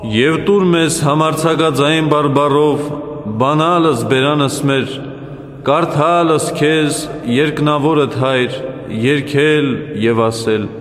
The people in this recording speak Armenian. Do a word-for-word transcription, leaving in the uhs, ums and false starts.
Եվ տուր մեզ համարձակաձայն բարբառով, բանալս բերանս մեր, կարդալս քեզ երկնավորդ Հայր, երգել և ասել.